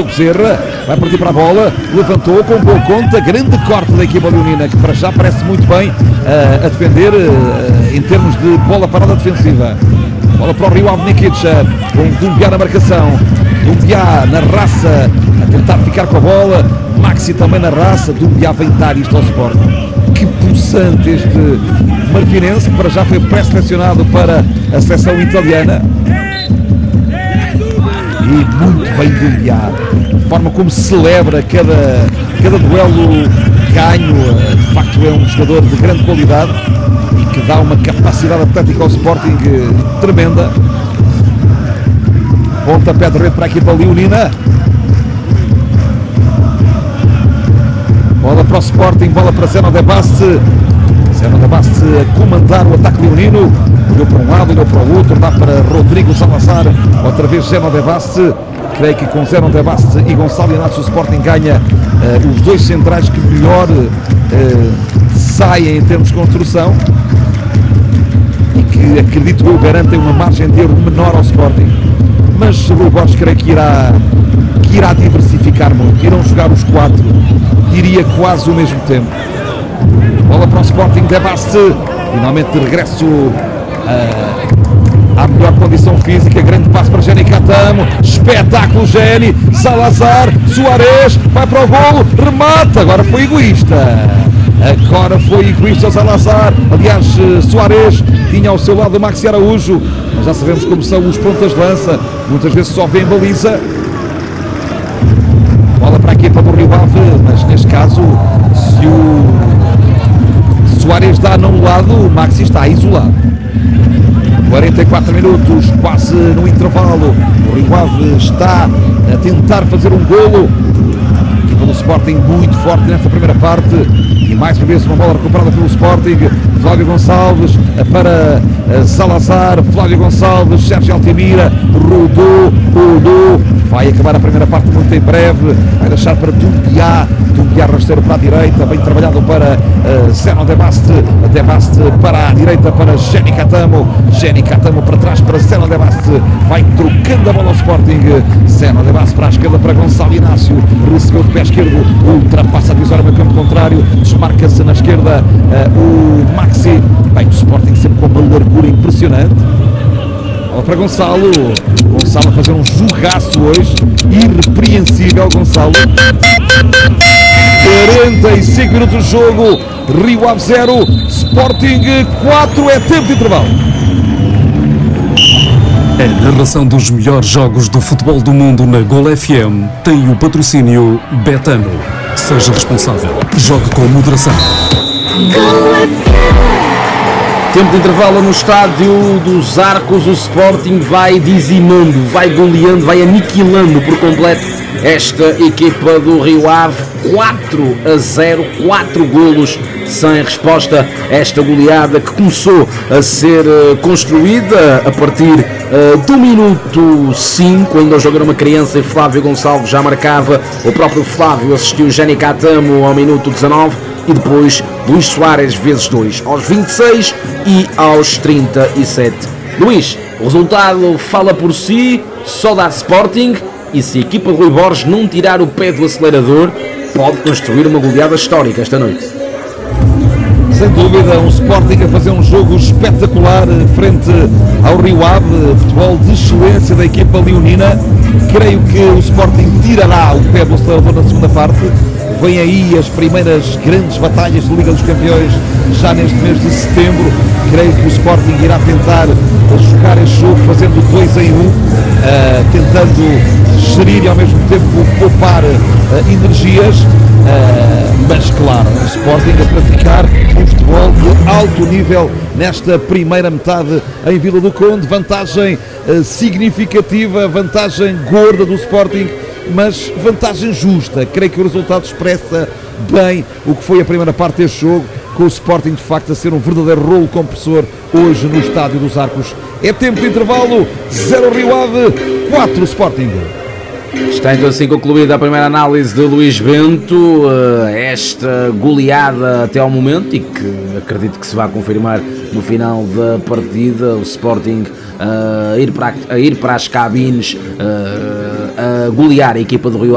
Bezerra, vai partir para a bola, levantou com boa conta, grande corte da equipa leonina, que para já parece muito bem a defender em termos de bola parada defensiva. Bola para o Rio Ave Nikica, com Dumbiá na marcação, Dumbiá na raça, a tentar ficar com a bola, Maxi também na raça, Dumbiá vem dar isto ao Sporting. Que pulsante este marfinense, que para já foi pré-selecionado para a seleção italiana. E muito bem Dumbiá, a forma como celebra cada duelo ganho, de facto é um jogador de grande qualidade e que dá uma capacidade atlética ao Sporting tremenda. Pontapé de rede para a equipa leonina. Bola para o Sporting, bola para Zeno de Baste. Zeno de Baste a comandar o ataque leonino. Olhou para um lado, olhou para o outro, dá para Rodrigo Salazar. Outra vez Zeno de Baste. Creio que com Zeno de Baste e Gonçalo Inácio o Sporting ganha os dois centrais que melhor saem em termos de construção. E que acredito eu garantem uma margem de erro menor ao Sporting. Mas o Rui Borges creio que irá diversificar muito. Irão jogar os quatro, diria quase ao mesmo tempo. Bola para o Sporting de Baste, finalmente de regresso à melhor condição física. Grande passo para Geni Catamo, espetáculo Geni, Salazar, Soares, vai para o golo, remata, agora foi egoísta o Salazar. Aliás, Soares tinha ao seu lado o Maxi Araújo, mas já sabemos como são os pontas de lança, muitas vezes só vem baliza. Bola para a equipa do Rio Ave, mas neste caso, se o Soares dá no lado, o Maxi está isolado. 44 minutos, quase no intervalo. O Rio Ave está a tentar fazer um golo. A equipa do Sporting muito forte nesta primeira parte. E mais uma vez uma bola recuperada pelo Sporting. Flávio Gonçalves para Salazar, Flávio Gonçalves, Sérgio Altimira, rodou. Vai acabar a primeira parte muito em breve. Vai deixar para Dumbiá rasteiro para a direita, bem trabalhado para Zeno de Baste para a direita para Geni Catamo para trás para Zeno de Baste, vai trocando a bola ao Sporting. Zeno de Baste para a esquerda para Gonçalo Inácio, recebeu de pé esquerdo, ultrapassa a divisória no campo contrário, desmarca-se na esquerda o Maxi. Bem, o Sporting sempre com uma largura impressionante. Bola para Gonçalo a fazer um jogaço hoje, irrepreensível Gonçalo. 45 minutos de jogo, Rio Ave 0, Sporting 4, é tempo de intervalo. A narração dos melhores jogos do futebol do mundo na Gol FM tem o patrocínio Betano. Seja responsável, jogue com moderação. Tempo de intervalo no estádio dos Arcos. O Sporting vai dizimando, vai goleando, vai aniquilando por completo esta equipa do Rio Ave. 4-0, 4 golos sem resposta. Esta goleada que começou a ser construída a partir do minuto 5, quando o jogo era uma criança e Flávio Gonçalves já marcava. O próprio Flávio assistiu Geni Catamo ao minuto 19 e depois Luís Soares vezes 2 aos 26 e aos 37. Luís, o resultado fala por si, só dá Sporting, e se a equipa de Rui Borges não tirar o pé do acelerador, pode construir uma goleada histórica esta noite. Sem dúvida, um Sporting a fazer um jogo espetacular frente ao Rio Ave, futebol de excelência da equipa leonina. Creio que o Sporting tirará o pé do acelerador na segunda parte. Vêm aí as primeiras grandes batalhas de Liga dos Campeões já neste mês de setembro. Creio que o Sporting irá tentar jogar este jogo fazendo 2-1, tentando gerir e ao mesmo tempo poupar energias, mas claro, o Sporting a praticar um futebol de alto nível nesta primeira metade em Vila do Conde. Vantagem significativa, vantagem gorda do Sporting, mas vantagem justa. Creio que o resultado expressa bem o que foi a primeira parte deste jogo, com o Sporting de facto a ser um verdadeiro rolo compressor hoje no Estádio dos Arcos. É tempo de intervalo, 0 Rio Ave, 4 Sporting. Está então assim concluída a primeira análise de Luís Bento, esta goleada até ao momento, e que acredito que se vai confirmar no final da partida. O Sporting a ir para as cabines, a golear a equipa do Rio